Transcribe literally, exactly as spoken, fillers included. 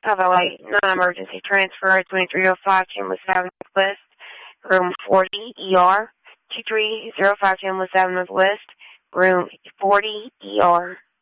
Of a light non-emergency transfer at twenty-three oh five Chambliss Avenue West, room forty E R, two three oh five Chambliss Avenue West, room forty E R.